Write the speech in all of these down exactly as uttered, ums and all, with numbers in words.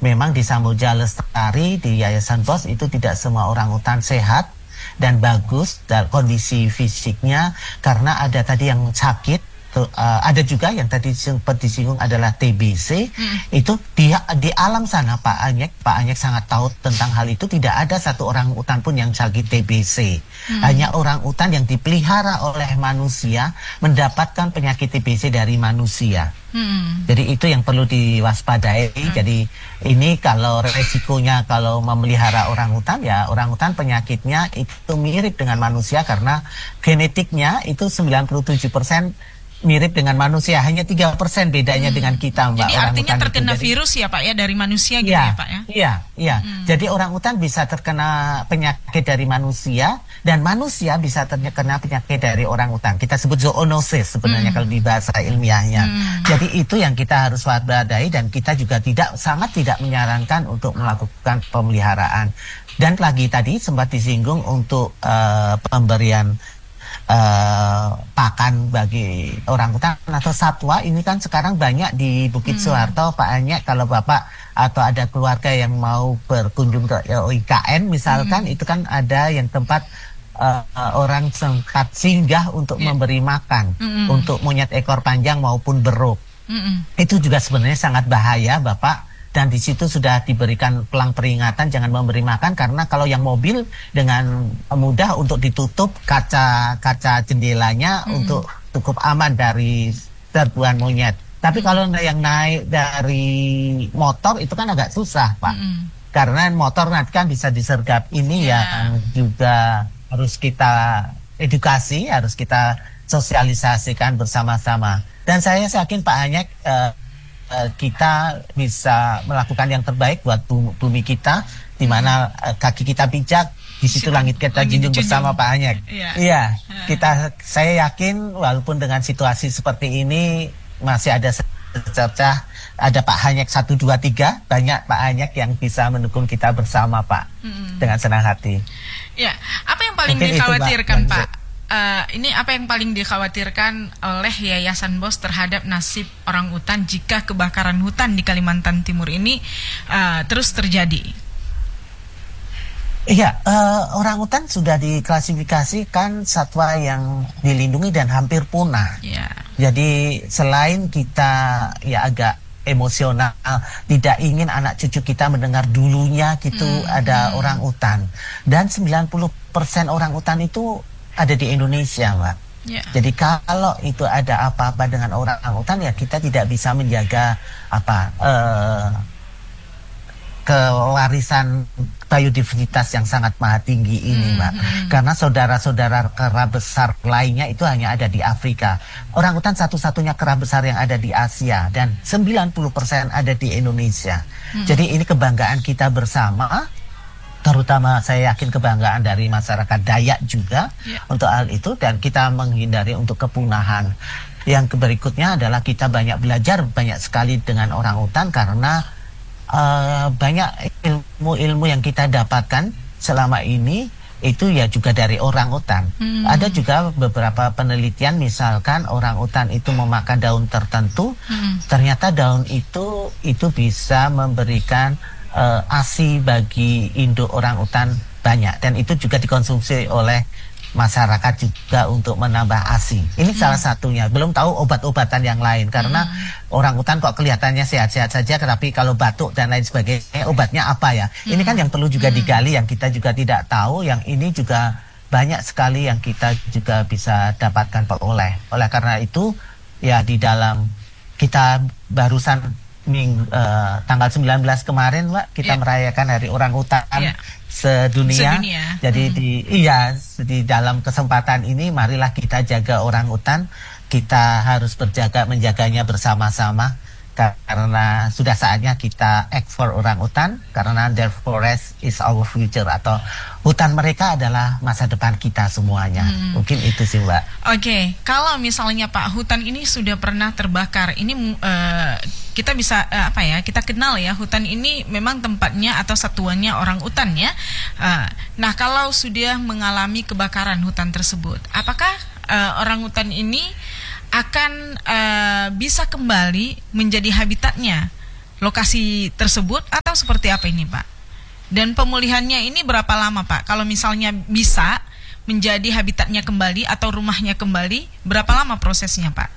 memang di Samboja Lestari, di Yayasan BOS itu tidak semua orangutan sehat dan bagus dan kondisi fisiknya, karena ada tadi yang sakit. Uh, ada juga yang tadi sempat disinggung adalah T B C. hmm. Itu di, di alam sana Pak Anyek Pak Anyek sangat tahu tentang hal itu. Tidak ada satu orang utan pun yang sakit T B C. hmm. Hanya orang utan yang dipelihara oleh manusia mendapatkan penyakit T B C dari manusia. hmm. Jadi itu yang perlu diwaspadai. hmm. Jadi ini kalau resikonya kalau memelihara orang utan, ya orang utan penyakitnya itu mirip dengan manusia, karena genetiknya itu sembilan puluh tujuh persen mirip dengan manusia, hanya tiga persen bedanya hmm. dengan kita, Mbak. Jadi orang artinya utan terkena itu. virus ya Pak ya, dari manusia gitu ya, ya Pak ya? Iya, iya. Hmm. Jadi orang utan bisa terkena penyakit dari manusia, dan manusia bisa terkena penyakit dari orang utan. Kita sebut zoonosis sebenarnya hmm. kalau di bahasa ilmiahnya. Hmm. Jadi itu yang kita harus waspadai, dan kita juga tidak sangat tidak menyarankan untuk melakukan pemeliharaan. Dan lagi tadi sempat disinggung untuk uh, pemberian Uh, pakan bagi orang utan atau satwa. Ini kan sekarang banyak di Bukit hmm. Soeharto, Pak Anyek, kalau Bapak atau ada keluarga yang mau berkunjung ke O I K N misalkan, hmm. itu kan ada yang tempat uh, uh, orang sempat singgah untuk yeah. memberi makan hmm. untuk monyet ekor panjang maupun beruk. hmm. Itu juga sebenarnya sangat bahaya Bapak. Dan di situ sudah diberikan pelang peringatan jangan memberi makan, karena kalau yang mobil dengan mudah untuk ditutup kaca kaca jendelanya mm. untuk cukup aman dari serbuan monyet. Tapi mm. kalau yang naik dari motor itu kan agak susah Pak, mm. karena motor nanti kan bisa disergap. Ini yeah. yang juga harus kita edukasi, harus kita sosialisasikan bersama-sama. Dan saya yakin Pak Anyek, uh, kita bisa melakukan yang terbaik buat bumi kita, di mana uh, kaki kita pijak, di situ langit kita junjung bersama Pak Anyek. Iya, iya. Kita, saya yakin walaupun dengan situasi seperti ini masih ada secercah, ada Pak Anyek satu dua tiga, banyak Pak Anyek yang bisa mendukung kita bersama Pak, hmm. dengan senang hati. Ya, apa yang paling mungkin dikhawatirkan itu, Pak? Pak? Uh, ini apa yang paling dikhawatirkan oleh Yayasan BOS terhadap nasib orang utan jika kebakaran hutan di Kalimantan Timur ini uh, terus terjadi? Iya, uh, orang utan sudah diklasifikasikan satwa yang dilindungi dan hampir punah. Yeah. Jadi selain kita ya agak emosional, tidak ingin anak cucu kita mendengar dulunya gitu mm, ada mm. orang utan, dan sembilan puluh persen orang utan itu ada di Indonesia, Mbak. Yeah. Jadi kalau itu ada apa-apa dengan orang utan, ya kita tidak bisa menjaga apa uh, kewarisan biodiversitas yang sangat maha tinggi ini, Mbak. Mm-hmm. Karena saudara-saudara kera besar lainnya itu hanya ada di Afrika. Orang utan satu-satunya kera besar yang ada di Asia, dan sembilan puluh persen ada di Indonesia. Mm-hmm. Jadi ini kebanggaan kita bersama. Terutama saya yakin kebanggaan dari masyarakat Dayak juga yeah. untuk hal itu, dan kita menghindari untuk kepunahan. Yang berikutnya adalah kita banyak belajar banyak sekali dengan orang utan, karena uh, banyak ilmu-ilmu yang kita dapatkan selama ini itu ya juga dari orang utan. Hmm. Ada juga beberapa penelitian, misalkan orang utan itu memakan daun tertentu, hmm. ternyata daun itu itu bisa memberikan Uh, ASI bagi induk orang utan banyak, dan itu juga dikonsumsi oleh masyarakat juga untuk menambah ASI. Ini hmm. salah satunya. Belum tahu obat-obatan yang lain, karena hmm. orang utan kok kelihatannya sehat-sehat saja, tapi kalau batuk dan lain sebagainya obatnya apa ya? Hmm. Ini kan yang perlu juga digali, yang kita juga tidak tahu. Yang ini juga banyak sekali yang kita juga bisa dapatkan oleh. Oleh karena itu ya di dalam kita barusan Ming, uh, tanggal sembilan belas kemarin, Mbak, kita yeah. merayakan Hari Orang Utan yeah. sedunia. sedunia. Jadi mm. di iya di dalam kesempatan ini marilah kita jaga orang utan. Kita harus berjaga menjaganya bersama-sama, karena sudah saatnya kita act for orang utan, karena their forest is our future, atau hutan mereka adalah masa depan kita semuanya. Hmm. Mungkin itu sih, Mbak. Oke, okay. Kalau misalnya Pak, hutan ini sudah pernah terbakar, ini uh, kita bisa uh, apa ya? Kita kenal ya, hutan ini memang tempatnya atau satuannya orang utan ya. Uh, nah, kalau sudah mengalami kebakaran hutan tersebut, apakah uh, orang utan ini akan uh, bisa kembali menjadi habitatnya lokasi tersebut atau seperti apa ini Pak? Dan pemulihannya ini berapa lama Pak? Kalau misalnya bisa menjadi habitatnya kembali atau rumahnya kembali, berapa lama prosesnya Pak?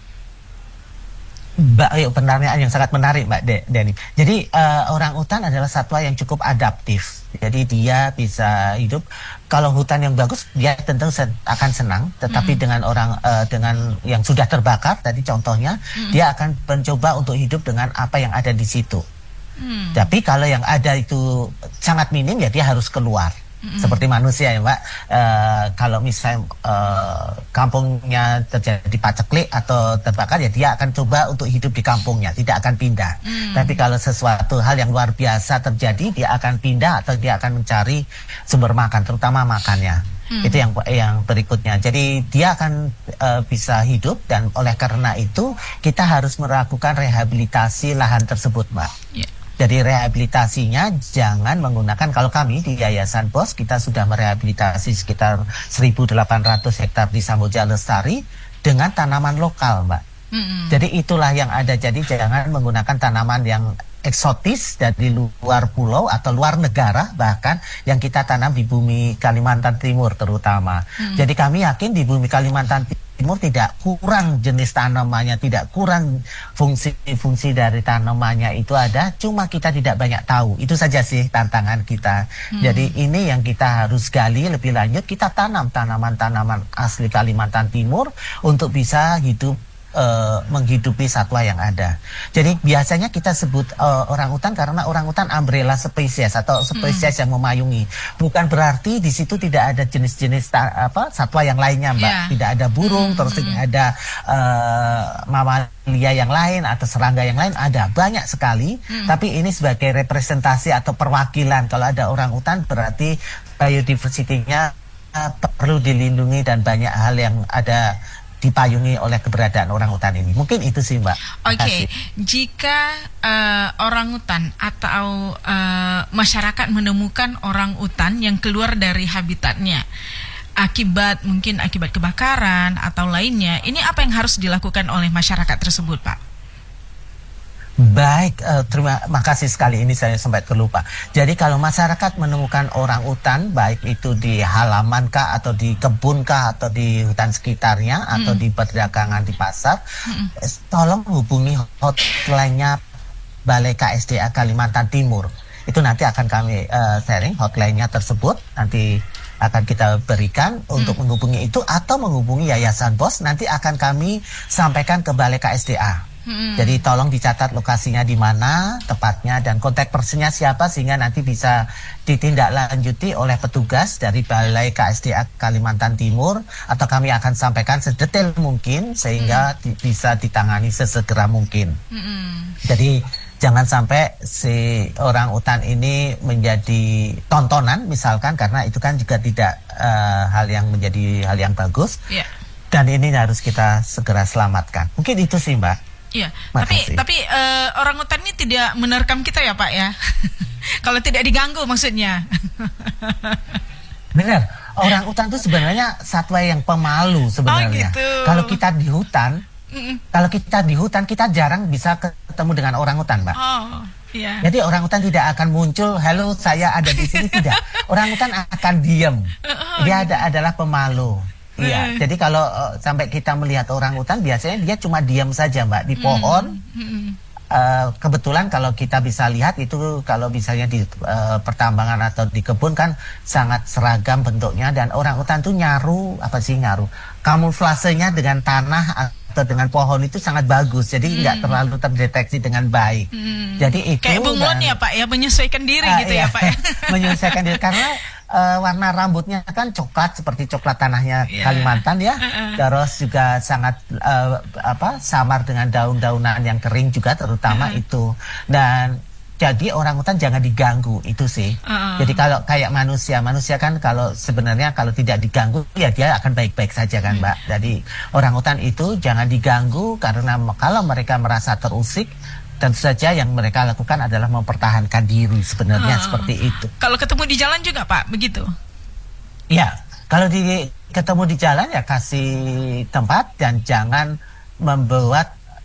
Mbak, ayo, pertanyaan yang sangat menarik Mbak De Deni. Jadi uh, orang utan adalah satwa yang cukup adaptif. Jadi dia bisa hidup. Kalau hutan yang bagus dia tentu sen akan senang. Tetapi mm-hmm. dengan orang uh, dengan yang sudah terbakar tadi contohnya, mm-hmm. dia akan mencoba untuk hidup dengan apa yang ada di situ. Mm. Tapi kalau yang ada itu sangat minim ya dia harus keluar. Mm-hmm. Seperti manusia ya Mbak, uh, kalau misalnya uh, kampungnya terjadi paceklik atau terbakar ya dia akan coba untuk hidup di kampungnya, tidak akan pindah. Mm. Tapi kalau sesuatu hal yang luar biasa terjadi, dia akan pindah atau dia akan mencari sumber makan, terutama makannya. Mm. Itu yang yang berikutnya. Jadi dia akan uh, bisa hidup dan oleh karena itu kita harus melakukan rehabilitasi lahan tersebut Mbak. Yeah. Jadi rehabilitasinya jangan menggunakan, kalau kami di Yayasan B O S kita sudah merehabilitasi sekitar seribu delapan ratus hektar di Samboja Lestari dengan tanaman lokal Mbak. Mm-hmm. Jadi itulah yang ada, jadi jangan menggunakan tanaman yang eksotis dari luar pulau atau luar negara bahkan yang kita tanam di bumi Kalimantan Timur terutama. Mm-hmm. Jadi kami yakin di bumi Kalimantan Timur tidak kurang jenis tanamannya, tidak kurang fungsi-fungsi dari tanamannya itu ada, cuma kita tidak banyak tahu. Itu saja sih tantangan kita. Hmm. Jadi ini yang kita harus gali lebih lanjut, kita tanam tanaman-tanaman asli Kalimantan Timur untuk bisa hidup Uh, menghidupi satwa yang ada. Jadi biasanya kita sebut uh, orang utan karena orang utan umbrella spesies atau spesies mm. yang memayungi. Bukan berarti di situ tidak ada jenis-jenis apa satwa yang lainnya Mbak. Yeah. Tidak ada burung, mm. terus tidak ada uh, mamalia yang lain atau serangga yang lain. Ada banyak sekali. Mm. Tapi ini sebagai representasi atau perwakilan. Kalau ada orang utan berarti biodiversity-nya uh, perlu dilindungi dan banyak hal yang ada dipayungi oleh keberadaan orang utan ini. Mungkin itu sih Mbak. Oke, okay. Jika uh, orang utan atau uh, masyarakat menemukan orang utan yang keluar dari habitatnya akibat mungkin akibat kebakaran atau lainnya, ini apa yang harus dilakukan oleh masyarakat tersebut Pak? Baik, uh, terima kasih sekali, ini saya sempat terlupa. Jadi kalau masyarakat menemukan orang utan, baik itu di halaman kah, atau di kebun kah, atau di hutan sekitarnya, hmm. atau di perdagangan di pasar, hmm. tolong hubungi hotline-nya Balai K S D A Kalimantan Timur. Itu nanti akan kami uh, sharing hotline-nya tersebut, nanti akan kita berikan untuk hmm. menghubungi itu, atau menghubungi Yayasan B O S, nanti akan kami sampaikan ke Balai K S D A. Hmm. Jadi tolong dicatat lokasinya di mana tepatnya dan kontak personnya siapa sehingga nanti bisa ditindaklanjuti oleh petugas dari Balai K S D A Kalimantan Timur, atau kami akan sampaikan sedetail mungkin sehingga hmm. di, bisa ditangani sesegera mungkin. Hmm. Jadi jangan sampai si orang utan ini menjadi tontonan misalkan, karena itu kan juga tidak uh, hal yang menjadi hal yang bagus. Yeah. Dan ini harus kita segera selamatkan. Mungkin itu sih Mbak. Iya, tapi tapi uh, orang utan ini tidak menerkam kita ya Pak ya. Kalau tidak diganggu maksudnya. Benar, orang utan itu sebenarnya satwa yang pemalu sebenarnya. Oh, gitu. Kalau kita di hutan, Mm-mm. kalau kita di hutan kita jarang bisa ketemu dengan orang utan, Mbak. Oh, iya. Jadi orang utan tidak akan muncul, halo saya ada di sini, tidak. Orang utan akan diam. Dia ada, adalah pemalu. Iya, jadi kalau uh, sampai kita melihat orang utan biasanya dia cuma diam saja Mbak di pohon. Mm. Uh, kebetulan kalau kita bisa lihat itu kalau misalnya di uh, pertambangan atau di kebun kan sangat seragam bentuknya, dan orang utan tuh nyaru apa sih nyaru kamuflasenya dengan tanah atau dengan pohon itu sangat bagus, jadi nggak mm. terlalu terdeteksi dengan baik. Mm. Jadi itu kayak bunglon ya Pak ya, menyesuaikan diri uh, gitu iya, ya Pak ya. Menyesuaikan diri karena Uh, warna rambutnya kan coklat seperti coklat tanahnya yeah. Kalimantan ya, uh-uh. terus juga sangat uh, apa samar dengan daun-daunan yang kering juga terutama uh-uh. itu, dan jadi orang utan jangan diganggu itu sih. Uh-uh. Jadi kalau kayak manusia, manusia kan kalau sebenarnya kalau tidak diganggu ya dia akan baik-baik saja kan Mbak. Uh-huh. Jadi orang utan itu jangan diganggu karena kalau mereka merasa terusik, tentu saja yang mereka lakukan adalah mempertahankan diri sebenarnya, uh, seperti itu. Kalau ketemu di jalan juga Pak, begitu? Ya, kalau di ketemu di jalan ya kasih tempat dan jangan membuat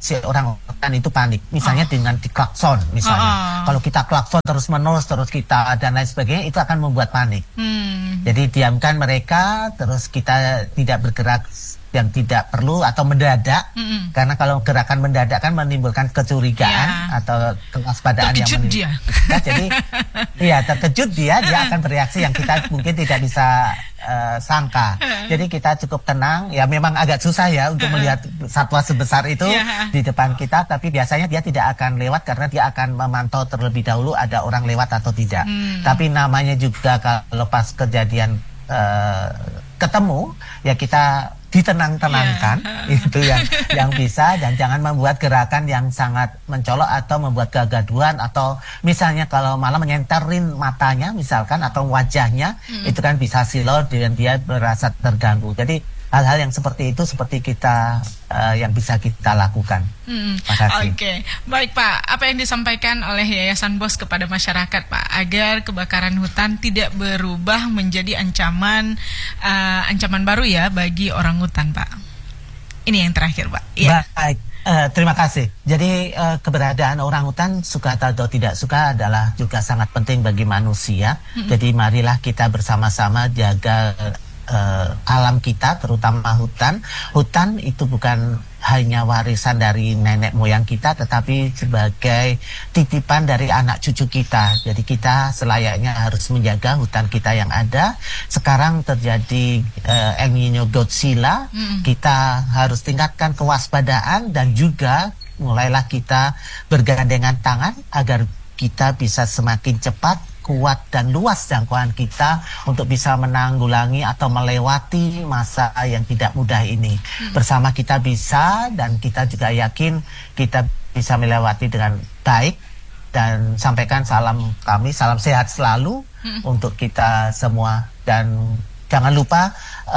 si orang utan itu panik. Misalnya oh. dengan diklakson misalnya. Oh, oh. Kalau kita klakson terus-menerus terus kita dan lain sebagainya itu akan membuat panik. Hmm. Jadi diamkan mereka, terus kita tidak bergerak yang tidak perlu atau mendadak, mm-hmm. karena kalau gerakan mendadak kan menimbulkan kecurigaan yeah. atau kewaspadaan yang menimbulkan. Nah, jadi iya terkejut dia, dia akan bereaksi yang kita mungkin tidak bisa uh, sangka. Jadi kita cukup tenang. Ya memang agak susah ya untuk melihat satwa sebesar itu yeah. di depan kita, tapi biasanya dia tidak akan lewat karena dia akan memantau terlebih dahulu ada orang lewat atau tidak. Mm. Tapi namanya juga kalau pas kejadian uh, ketemu, ya kita ditenang-tenangkan, yeah. itu yang yang bisa, dan jangan membuat gerakan yang sangat mencolok atau membuat kegaduhan, atau misalnya kalau malah menyenterin matanya misalkan atau wajahnya, mm. itu kan bisa silau dan dia merasa terganggu. Jadi hal-hal yang seperti itu seperti kita uh, yang bisa kita lakukan. Hmm. Oke, okay. Baik Pak. Apa yang disampaikan oleh Yayasan B O S kepada masyarakat Pak agar kebakaran hutan tidak berubah menjadi ancaman uh, ancaman baru ya bagi orang hutan Pak. Ini yang terakhir Pak. Ya. Baik. Uh, terima kasih. Jadi uh, keberadaan orang hutan suka atau tidak suka adalah juga sangat penting bagi manusia. Hmm. Jadi marilah kita bersama-sama jaga Uh, alam kita, terutama hutan. Hutan itu bukan hanya warisan dari nenek moyang kita, tetapi sebagai titipan dari anak cucu kita. Jadi kita selayaknya harus menjaga hutan kita yang ada. Sekarang terjadi uh, El Nino Godzilla, mm. kita harus tingkatkan kewaspadaan dan juga mulailah kita bergandengan tangan agar kita bisa semakin cepat, kuat dan luas jangkauan kita untuk bisa menanggulangi atau melewati masa yang tidak mudah ini. Hmm. Bersama kita bisa, dan kita juga yakin kita bisa melewati dengan baik. Dan sampaikan salam kami, salam sehat selalu hmm. untuk kita semua. Dan jangan lupa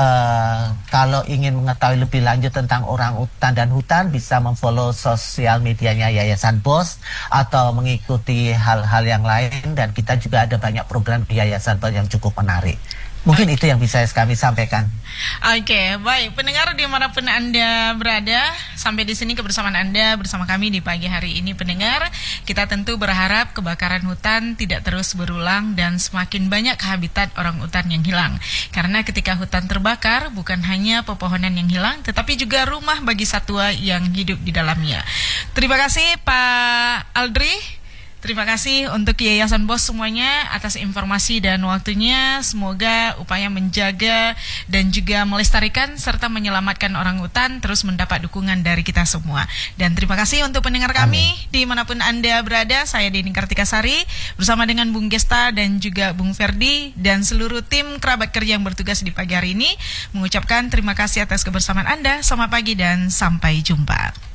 uh, kalau ingin mengetahui lebih lanjut tentang orang hutan dan hutan, bisa memfollow sosial medianya Yayasan B O S atau mengikuti hal-hal yang lain. Dan kita juga ada banyak program di Yayasan B O S yang cukup menarik. Mungkin okay. itu yang bisa kami sampaikan. Oke, okay, baik pendengar dimanapun Anda berada, sampai di sini kebersamaan Anda bersama kami di pagi hari ini pendengar. Kita tentu berharap kebakaran hutan tidak terus berulang dan semakin banyak habitat orang hutan yang hilang. Karena ketika hutan terbakar, bukan hanya pepohonan yang hilang, tetapi juga rumah bagi satwa yang hidup di dalamnya. Terima kasih Pak Aldri. Terima kasih untuk Yayasan B O S semuanya atas informasi dan waktunya. Semoga upaya menjaga dan juga melestarikan serta menyelamatkan orang hutan terus mendapat dukungan dari kita semua. Dan terima kasih untuk pendengar kami dimanapun Anda berada. Saya Deni Kartikasari bersama dengan Bung Gesta dan juga Bung Ferdi dan seluruh tim kerabat kerja yang bertugas di pagi hari ini mengucapkan terima kasih atas kebersamaan Anda. Selamat pagi dan sampai jumpa.